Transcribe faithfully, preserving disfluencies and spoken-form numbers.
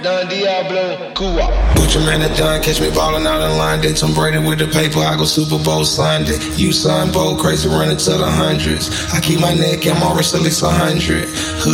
Don Diablo, Cuba. Put your man at John, catch me ballin' out in line. Did Tom Brady with the paper, I go Super Bowl signed it. You sign bold, crazy running to the hundreds. I keep my neck and my wrist at least a hundred.